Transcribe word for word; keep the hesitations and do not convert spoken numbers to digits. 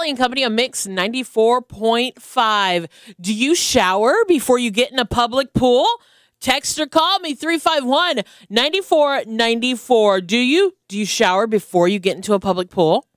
Kelly and Company, a Mix ninety-four point five. Do you shower before you get in a public pool? Text or call me, three five one, nine four nine four. Do you? Do you shower before you get into a public pool?